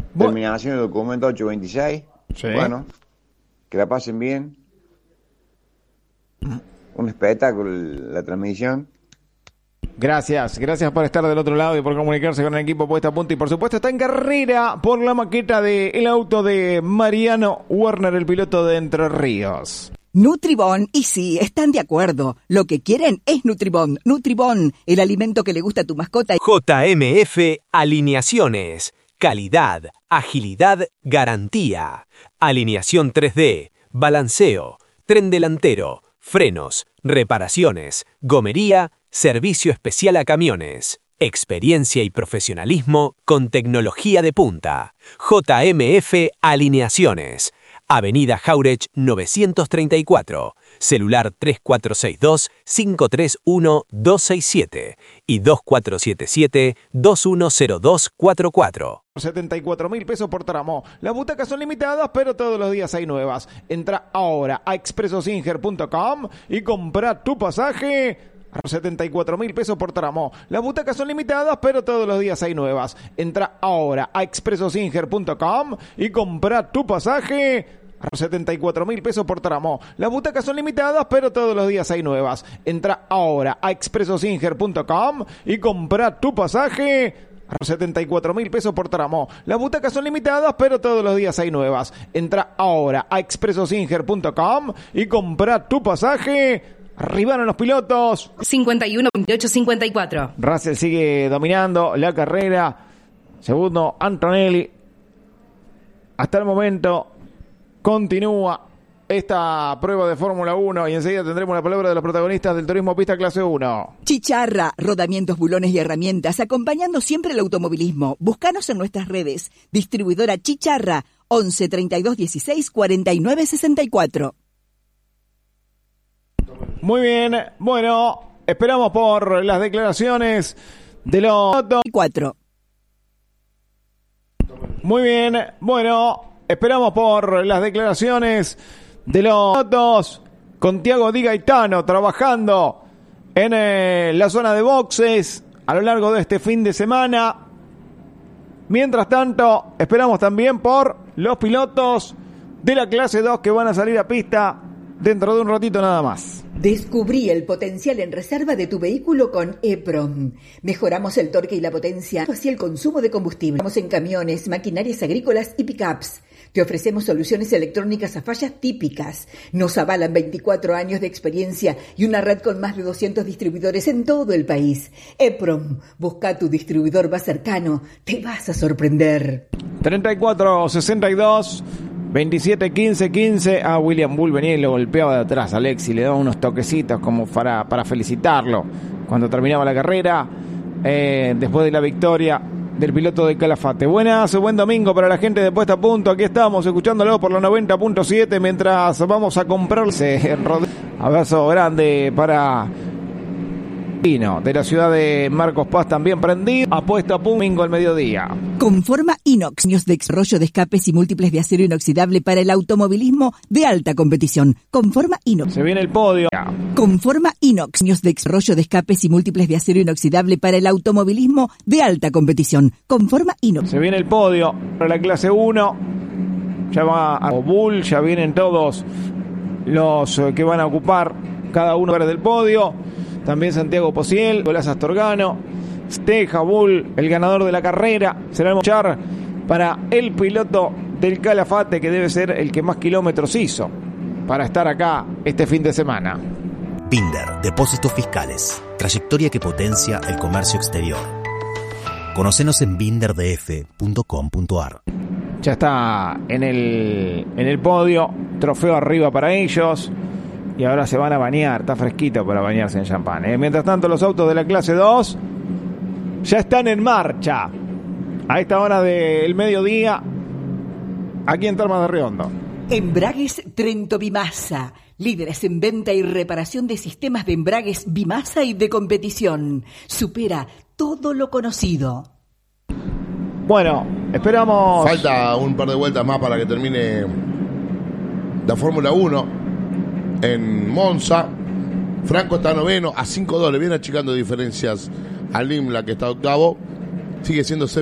Terminación del documento 826. Sí. Bueno, que la pasen bien. Un espectáculo la transmisión. Gracias por estar del otro lado y por comunicarse con el equipo Puesta a Punto. Y por supuesto está en carrera por la maqueta del auto de Mariano Werner, el piloto de Entre Ríos. Nutribón, y sí, están de acuerdo. Lo que quieren es Nutribón. Nutribón, el alimento que le gusta a tu mascota. JMF Alineaciones. Calidad, agilidad, garantía. Alineación 3D, balanceo, tren delantero, frenos, reparaciones, gomería, servicio especial a camiones. Experiencia y profesionalismo con tecnología de punta. JMF Alineaciones. Avenida Jauregui 934, celular 3462-531-267 y 2477-210244. 74.000 pesos por tramo. Las butacas son limitadas, pero todos los días hay nuevas. Entra ahora a expresosinger.com y compra tu pasaje. 74.000 pesos por tramo. Las butacas son limitadas, pero todos los días hay nuevas. Entra ahora a expresosinger.com y compra tu pasaje. 74.000 pesos por tramo. Las butacas son limitadas, pero todos los días hay nuevas. Entra ahora a expresosinger.com y compra tu pasaje. 74.000 pesos por tramo. Las butacas son limitadas, pero todos los días hay nuevas. Entra ahora a expresosinger.com y compra tu pasaje. Arribaron los pilotos. 51-28-54. Russell sigue dominando la carrera. Segundo, Antonelli. Hasta el momento continúa esta prueba de Fórmula 1 y enseguida tendremos la palabra de los protagonistas del Turismo Pista Clase 1. Chicharra, rodamientos, bulones y herramientas, acompañando siempre el automovilismo. Búscanos en nuestras redes. Distribuidora Chicharra, 11 32 16 49 64. Muy bien, bueno, esperamos por las declaraciones de los 4. Muy bien, bueno, esperamos por las declaraciones de los notos con Tiago Di Gaetano trabajando en la zona de boxes a lo largo de este fin de semana. Mientras tanto, esperamos también por los pilotos de la clase 2 que van a salir a pista dentro de un ratito nada más. Descubrí el potencial en reserva de tu vehículo con EPROM. Mejoramos el torque y la potencia hacia el consumo de combustible. Estamos en camiones, maquinarias agrícolas y pickups. Te ofrecemos soluciones electrónicas a fallas típicas. Nos avalan 24 años de experiencia y una red con más de 200 distribuidores en todo el país. EPROM, busca tu distribuidor más cercano. Te vas a sorprender. 34-62 27-15-15. A William Bull venía y lo golpeaba de atrás. Alexis le daba unos toquecitos como para felicitarlo cuando terminaba la carrera, después de la victoria del piloto de Calafate. Buen domingo para la gente de Puesta a Punto. Aquí estamos escuchándolo por la 90.7 mientras vamos a comprarse. Abrazo grande para Pino de la ciudad de Marcos Paz, también prendido a Puesta a Punto domingo al mediodía. Conforma Inox, años de rollo de escapes y múltiples de acero inoxidable para el automovilismo de alta competición. Conforma Inox. Se viene el podio. Conforma Inox, años de rollo de escapes y múltiples de acero inoxidable para el automovilismo de alta competición. Conforma Inox. Se viene el podio para la clase 1. Ya va a Bull, ya vienen todos los que van a ocupar cada uno del podio. También Santiago Pociel, Nicolás Astorgano, Steja Bull, el ganador de la carrera. Será escuchar para el piloto del Calafate, que debe ser el que más kilómetros hizo para estar acá este fin de semana. Binder, Depósitos Fiscales. Trayectoria que potencia el comercio exterior. Conocenos en binderdf.com.ar. Ya está en el podio, trofeo arriba para ellos. Y ahora se van a bañar, está fresquito para bañarse en champán. Mientras tanto, los autos de la clase 2 ya están en marcha. A esta hora del mediodía, aquí en Termas de Riondo. Embragues Trento Bimasa, líderes en venta y reparación de sistemas de embragues Bimasa y de competición. Supera todo lo conocido. Bueno, esperamos. Falta un par de vueltas más para que termine la Fórmula 1 en Monza. Franco está noveno a $5, viene achicando diferencias al Imla, que está octavo, sigue siendo